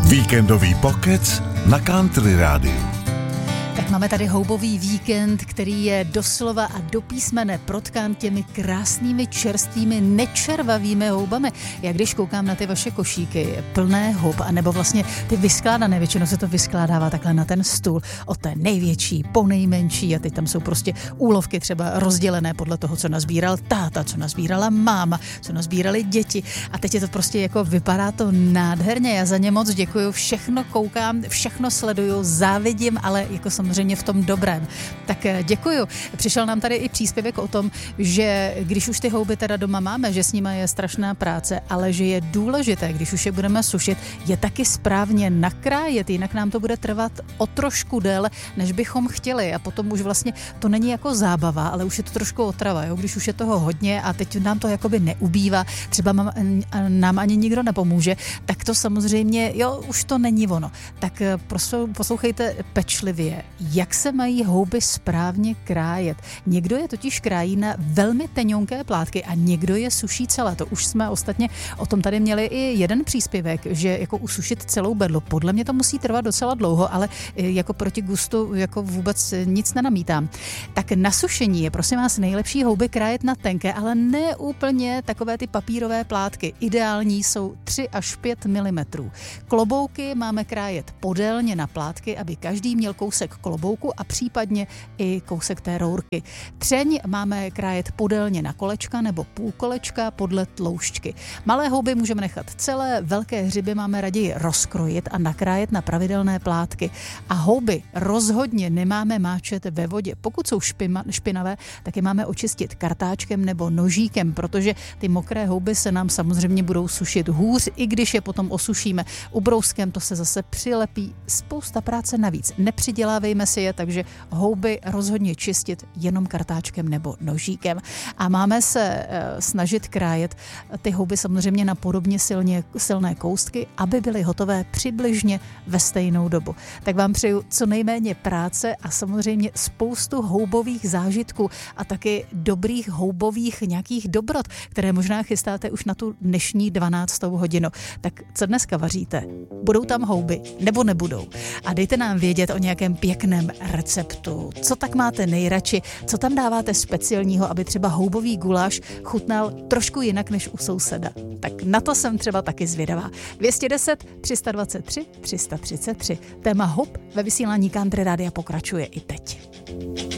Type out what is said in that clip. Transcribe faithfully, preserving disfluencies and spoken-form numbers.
Víkendový pokec na Country Rádiu. Tak máme tady houbový víkend, který je doslova a do písmene protkán těmi krásnými, čerstvými, nečervavými houbami. Já když koukám na ty vaše košíky plné houb, anebo vlastně ty vyskládané, většinou se to vyskládává takhle na ten stůl, od té největší po nejmenší a teď tam jsou prostě úlovky třeba rozdělené podle toho, co nazbíral táta, co nazbírala máma, co nazbírali děti a teď je to prostě jako vypadá to nádherně. Já za ně moc děkuju, všechno koukám, všechno sleduju, závidím, ale jako samozřejmě v tom dobrém. Tak děkuju. Přišel nám tady i příspěvek o tom, že když už ty houby teda doma máme, že s nimi je strašná práce, ale že je důležité, když už je budeme sušit, je taky správně nakrájet, jinak nám to bude trvat o trošku déle, než bychom chtěli a potom už vlastně to není jako zábava, ale už je to trošku otrava, jo? Když už je toho hodně a teď nám to jakoby neubývá, třeba mám, nám ani nikdo nepomůže, tak to samozřejmě, jo, už to není ono. Tak poslouchejte pečlivě, jak se mají houby správně krájet. Někdo je totiž krájí na velmi tenionké plátky a někdo je suší celé. To už jsme ostatně o tom tady měli i jeden příspěvek, že jako usušit celou bedlu. Podle mě to musí trvat docela dlouho, ale jako proti gustu jako vůbec nic nenamítám. Tak na sušení je prosím vás nejlepší houby krájet na tenké, ale ne úplně takové ty papírové plátky. Ideální jsou tři až pět milimetrů. Klobouky máme krájet podélně na plátky, aby každý měl kousek klobouku a případně i kousek té rourky. Třeň máme krájet podélně na kolečka nebo půl kolečka podle tloušťky. Malé houby můžeme nechat celé, velké hřiby máme raději rozkrojit a nakrájet na pravidelné plátky. A houby rozhodně nemáme máčet ve vodě. Pokud jsou špima, špinavé, tak je máme očistit kartáčkem nebo nožíkem, protože ty mokré houby se nám samozřejmě budou sušit hůř, i když je potom osušíme. Ubrouskem to se zase přilepí. Spousta práce navíc. Nepřidělávejme si je, takže houby rozhodně čistit jenom kartáčkem nebo nožíkem. A máme se e, snažit krájet ty houby samozřejmě na podobně silně, silné koustky, aby byly hotové přibližně ve stejnou dobu. Tak vám přeju co nejméně práce a samozřejmě spoustu houbových zážitků a taky dobrých houbových nějakých dobrot, které možná chystáte už na tu dnešní dvanáctou hodinu. Tak co dneska vaříte? Budou tam houby nebo nebudou? A dejte nám vědět o nějakém pěkném receptu. Co tak máte nejradši? Co tam dáváte speciálního, aby třeba houbový guláš chutnal trošku jinak než u souseda? Tak na to jsem třeba taky zvědavá. dvě stě deset, tři sta dvacet tři, tři sta třicet tři. Téma houb ve vysílání Country Rádia pokračuje i teď.